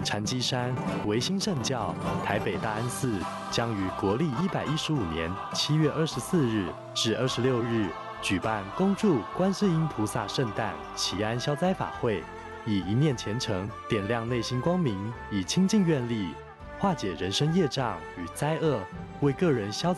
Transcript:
禅机山维新圣教台北大安寺将于国历115年7月24日至26日举办恭祝观世音菩萨圣诞祈安消灾法会，以一念虔诚点亮内心光明，以清净愿力化解人生业障与灾厄，为个人消灾